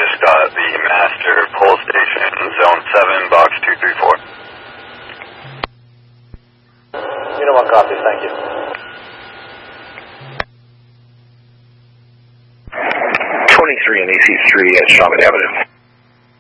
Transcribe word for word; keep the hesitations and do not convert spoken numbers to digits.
just got the master pull station, zone seven, box two three four. Unit one copies, thank you. twenty-three and A C three at Shaman Avenue.